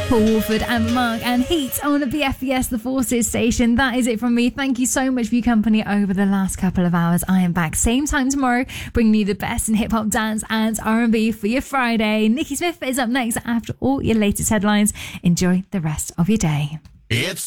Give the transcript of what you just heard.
Paul Wolford, Amber Mark and Heat on the BFBS The Forces station. That is it from me. Thank you so much for your company over the last couple of hours. I am back same time tomorrow, bringing you the best in hip-hop, dance and R&B for your Friday. Nikki Smith is up next after all your latest headlines. Enjoy the rest of your day. It's